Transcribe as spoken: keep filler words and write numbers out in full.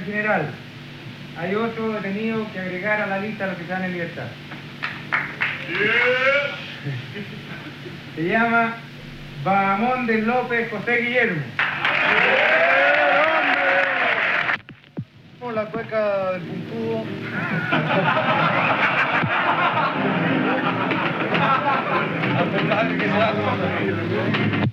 general. Hay otro detenido que agregar a la lista a los que están en libertad. Se llama Bahamondes López José Guillermo. La cueca del puntudo. A pesar de que sea